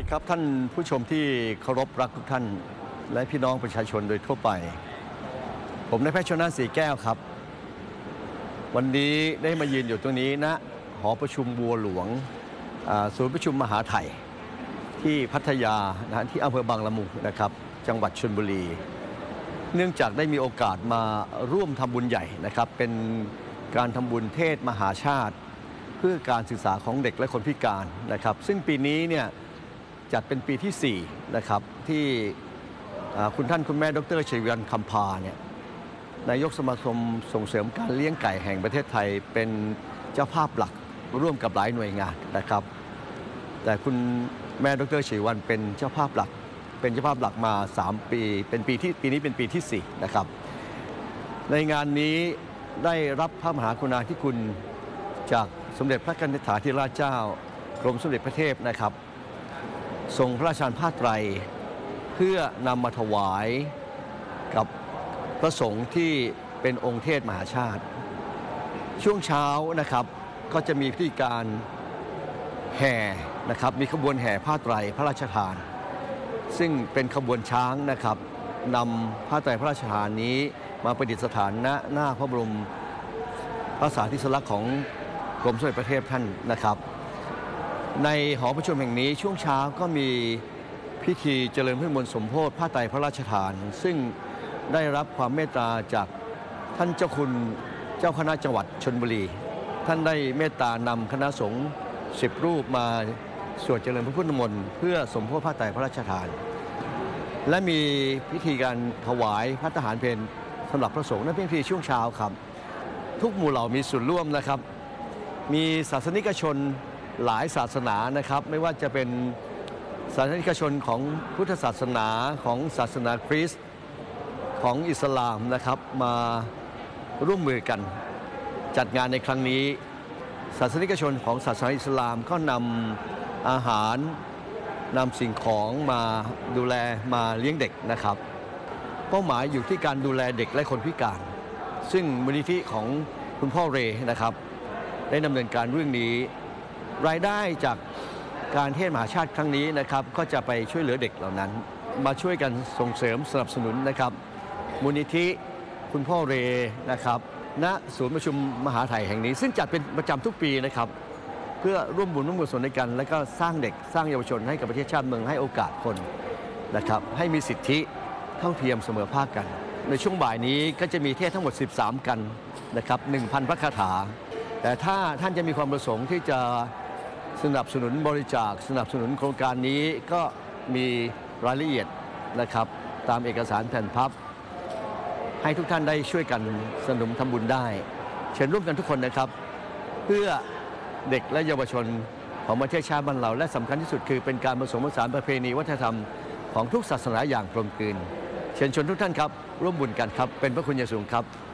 ดีครับท่านผู้ชมที่เคารพรักทุกท่านและพี่น้องประชาชนโดยทั่วไปผมนายแพทย์ชลน่าน ศรีแก้วครับวันนี้ได้มายืนอยู่ตรงนี้ณหอประชุมบัวหลวงศูนย์ประชุมมหาไทยที่พัทยาที่อำเภอบางละมุงนะครับจังหวัดชลบุรีเนื่องจากได้มีโอกาสมาร่วมทำบุญใหญ่นะครับเป็นการทำบุญเทศมหาชาติเพื่อการศึกษาของเด็กและคนพิการนะครับซึ่งปีนี้เนี่ยจัดเป็นปีที่4นะครับที่คุณท่านคุณแม่ดร.ชัยวัฒน์คำพาเนี่ยนายกสมาคมส่งเสริมการเลี้ยงไก่แห่งประเทศไทยเป็นเจ้าภาพหลักร่วมกับหลายหน่วยงานนะครับแต่คุณแม่ดร.ชัยวัฒน์เป็นเจ้าภาพหลักมา3ปีปีนี้เป็นปีที่4นะครับในงานนี้ได้รับพระมหากรุณาธิคุณจากสมเด็จพระกนิษฐาธิราชเจ้ากรมสมเด็จพระเทพนะครับทรงพระราชทานผ้าไตรเพื่อนำมาถวายกับพระสงฆ์ที่เป็นองค์เทศมหาชาติช่วงเช้านะครับก็จะมีพิธีการแห่นะครับมีขบวนแห่ผ้าไตรพระราชทานซึ่งเป็นขบวนช้างนะครับนำผ้าไตรพระราชทานนี้มาประดิษฐานณหน้าพระบรมพระสารีสลักษณ์ของกรมสมเด็จพระเทพท่านนะครับในหอประชุมแห่งนี้ช่วงเช้าก็มีพิธีเจริญพระมนต์สมโภชผ้าไตรพระราชทานซึ่งได้รับความเมตตาจากท่านเจ้าคุณเจ้าคณะจังหวัดชลบุรีท่านได้เมตตานำคณะสงฆ์10 รูปมาสวดเจริญพระพุทธมนต์เพื่อสมโภชผ้าไตรพระราชทานและมีพิธีการถวายพระทหารเพลสำหรับพระสงฆ์นั่นเป็นพิธีช่วงเช้าครับทุกหมู่เหล่ามีส่วนร่วมนะครับมีศาสนิกชนหลายศาสนานะครับไม่ว่าจะเป็นศาสนิกชนของพุทธศาสนาของศาสนาคริสต์ของอิสลามนะครับมาร่วมมือกันจัดงานในครั้งนี้ศาสนิกชนของศาสนาอิสลามก็นำอาหารนำสิ่งของมาดูแลมาเลี้ยงเด็กนะครับเป้าหมายอยู่ที่การดูแลเด็กและคนพิการซึ่งมูลนิธิของคุณพ่อเรนะครับได้ดำเนินการเรื่องนี้รายได้จากการเทศมหาชาติครั้งนี้นะครับก็จะไปช่วยเหลือเด็กเหล่านั้นมาช่วยกันส่งเสริมสนับสนุนนะครับมูลนิธิคุณพ่อเรนะครับณศูนย์ประชุมมหาไทยแห่งนี้ซึ่งจัดเป็นประจำทุกปีนะครับเพื่อร่วมบุญร่วมกุศลในกันและก็สร้างเด็กสร้างเยาวชนให้กับประเทศชาติเมืองให้โอกาสคนนะครับให้มีสิทธิเท่าเทียมเสมอภาคกันในช่วงบ่ายนี้ก็จะมีเทศทั้งหมด13กันนะครับ 1,000 พระคาถาแต่ถ้าท่านจะมีความประสงค์ที่จะสนับสนุนบริจาคสนับสนุนโครงการนี้ก็มีรายละเอียดนะครับตามเอกสารแผ่นพับให้ทุกท่านได้ช่วยกันสนับสนุนทำบุญได้เชิญร่วมกันทุกคนนะครับเพื่อเด็กและเยาวชนของประเทศชาติบ้านเราและสำคัญที่สุดคือเป็นการผสมผสานประเพณีวัฒนธรรมของทุกศาสนาอย่างกลมกลืนเชิญชวนทุกท่านครับร่วมบุญกันครับเป็นพระคุณอย่างสูงครับ